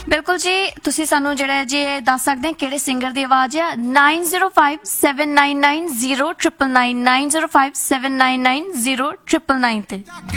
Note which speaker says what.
Speaker 1: ਬਿਲਕੁਲ ਜੀ, ਤੁਸੀਂ ਸਾਨੂੰ ਜਿਹੜਾ ਜੀ ਦੱਸ ਸਕਦੇ ਹੋ ਕਿਹੜੇ ਸਿੰਗਰ ਦੀ ਆਵਾਜ਼ ਆ। 9057990999 9057990999 ਤੇ